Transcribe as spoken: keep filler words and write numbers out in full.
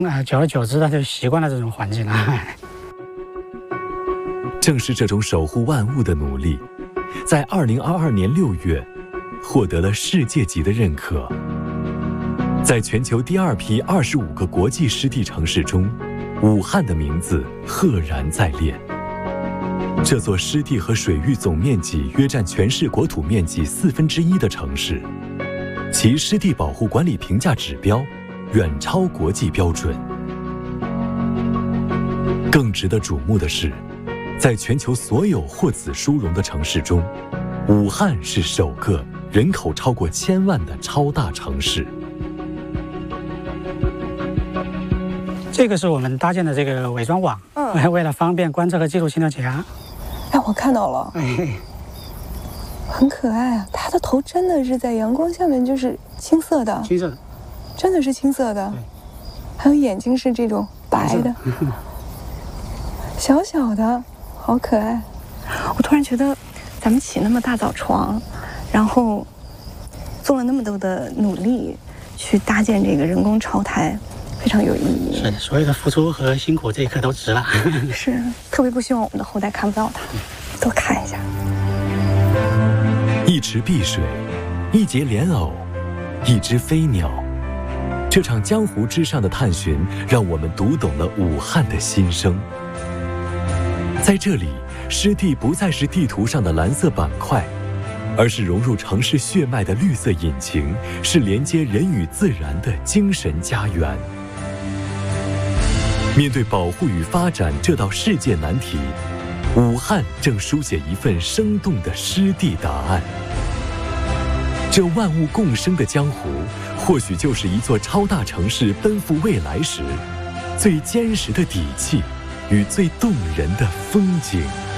啊，久而久之他就习惯了这种环境了。 正是这种守护万物的努力，在二零二二年六月，获得了世界级的认可。在全球第二批二十五个国际湿地城市中，武汉的名字赫然在列。这座湿地和水域总面积约占全市国土面积四分之一的城市，其湿地保护管理评价指标远超国际标准。更值得瞩目的是，在全球所有获此殊荣的城市中，武汉是首个人口超过千万的超大城市。 这个是我们搭建的这个伪装网，嗯，为了方便观测和记录禽流夹。 哎，我看到了， 哎， 很可爱啊！它的头真的是在阳光下面就是青色的， 青色的， 真的是青色的，还有眼睛是这种白的，小小的，好可爱。我突然觉得，咱们起那么大早床，然后做了那么多的努力去搭建这个人工潮台。非常有意义， 是的，所有的付出和辛苦这一刻都值了。 是，特别不希望我们的后代看不到它，多看一下。 一池碧水，一节莲藕，一只飞鸟，这场江湖之上的探寻，让我们读懂了武汉的心声。在这里，湿地不再是地图上的蓝色板块，而是融入城市血脉的绿色引擎，是连接人与自然的精神家园。面对保护与发展这道世界难题，武汉正书写一份生动的湿地答案。这万物共生的江湖，或许就是一座超大城市奔赴未来时最坚实的底气与最动人的风景。